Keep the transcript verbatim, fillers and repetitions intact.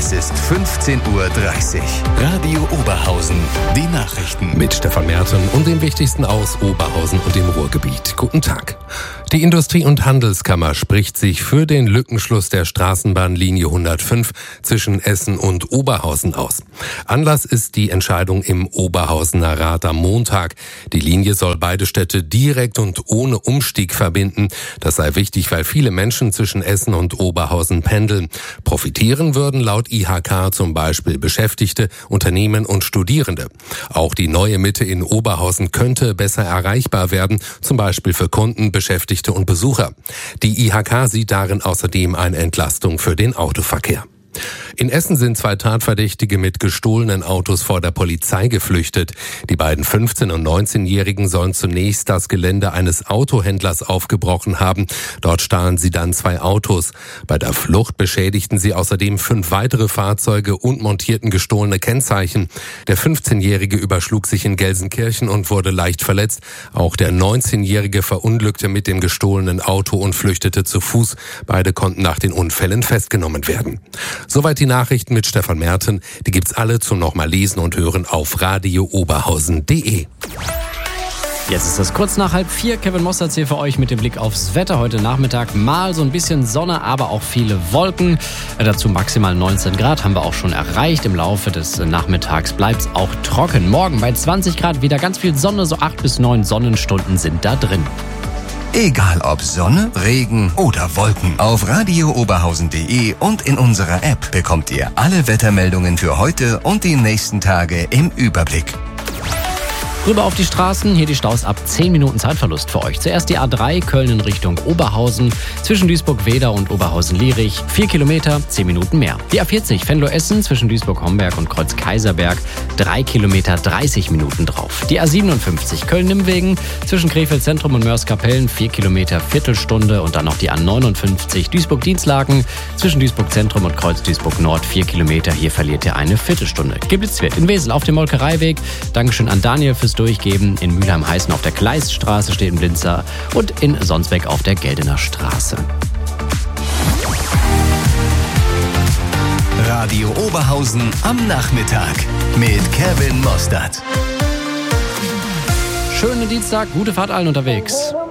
Es ist fünfzehn Uhr dreißig. Radio Oberhausen. Die Nachrichten. Mit Stefan Merten und dem Wichtigsten aus Oberhausen und dem Ruhrgebiet. Guten Tag. Die Industrie- und Handelskammer spricht sich für den Lückenschluss der Straßenbahnlinie hundertfünf zwischen Essen und Oberhausen aus. Anlass ist die Entscheidung im Oberhausener Rat am Montag. Die Linie soll beide Städte direkt und ohne Umstieg verbinden. Das sei wichtig, weil viele Menschen zwischen Essen und Oberhausen pendeln. Profitieren würden laut I H K zum Beispiel Beschäftigte, Unternehmen und Studierende. Auch die neue Mitte in Oberhausen könnte besser erreichbar werden, zum Beispiel für Kunden, Beschäftigte und Besucher. Die I H K sieht darin außerdem eine Entlastung für den Autoverkehr. In Essen sind zwei Tatverdächtige mit gestohlenen Autos vor der Polizei geflüchtet. Die beiden fünfzehn- und neunzehnjährigen sollen zunächst das Gelände eines Autohändlers aufgebrochen haben. Dort stahlen sie dann zwei Autos. Bei der Flucht beschädigten sie außerdem fünf weitere Fahrzeuge und montierten gestohlene Kennzeichen. Der fünfzehnjährige überschlug sich in Gelsenkirchen und wurde leicht verletzt. Auch der neunzehnjährige verunglückte mit dem gestohlenen Auto und flüchtete zu Fuß. Beide konnten nach den Unfällen festgenommen werden. Soweit die Nachrichten mit Stefan Merten. Die gibt's alle zum nochmal lesen und hören auf radio oberhausen punkt de. Jetzt ist es kurz nach halb vier. Kevin Mossertz hier für euch mit dem Blick aufs Wetter. Heute Nachmittag mal so ein bisschen Sonne, aber auch viele Wolken. Dazu maximal neunzehn Grad haben wir auch schon erreicht. Im Laufe des Nachmittags bleibt's auch trocken. Morgen bei zwanzig Grad wieder ganz viel Sonne. So acht bis neun Sonnenstunden sind da drin. Egal ob Sonne, Regen oder Wolken. Auf radio oberhausen punkt de und in unserer App bekommt ihr alle Wettermeldungen für heute und die nächsten Tage im Überblick. Rüber auf die Straßen, hier die Staus ab zehn Minuten Zeitverlust für euch. Zuerst die A drei, Köln in Richtung Oberhausen, zwischen Duisburg-Wedau und Oberhausen-Lierich, vier Kilometer, zehn Minuten mehr. Die A vierzig, Venlo-Essen, zwischen Duisburg-Homberg und Kreuz-Kaiserberg, drei Kilometer, dreißig Minuten drauf. Die A siebenundfünfzig, Köln-Nimmwegen, zwischen Krefeld-Zentrum und Mörs-Kapellen, vier Kilometer, Viertelstunde. Und dann noch die A neunundfünfzig, Duisburg-Dienstlaken, zwischen Duisburg-Zentrum und Kreuz-Duisburg-Nord, vier Kilometer. Hier verliert ihr eine Viertelstunde. Geblitztwirt in Wesel auf dem Molkereiweg. Dankeschön an Daniel fürs Durchgeben. In Mülheim-Heißen auf der Kleiststraße steht ein Blinzer und in Sonsbeck auf der Geldener Straße. Radio Oberhausen am Nachmittag mit Kevin Mossertz. Schönen Dienstag, gute Fahrt allen unterwegs.